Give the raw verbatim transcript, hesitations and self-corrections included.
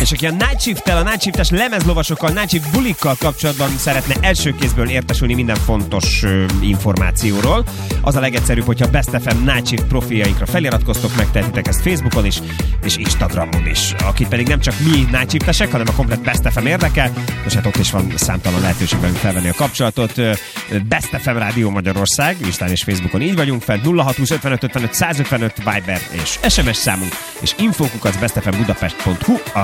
És aki a Night Shift-tel, a Night Shift-es lemezlovasokkal, Night Shift bulikkal kapcsolatban szeretne első kézből értesülni minden fontos ö, információról, az a legegyszerűbb, hogyha Best ef em Night Shift profiljainkra feliratkoztok, megtehetitek ezt Facebookon is, és Instagramon is. Akit pedig nem csak mi Night Shift-esek, hanem a komplet Best ef em érdekel, most hát ott is van számtalan lehetőség velünk felvenni a kapcsolatot. Best ef em Rádió Magyarország, Instán és Facebookon így vagyunk fent, nulla hat húsz ötvenöt ötvenöt százötvenöt Viber és es em es számunk, és infókukat bestfmbudapest pont hu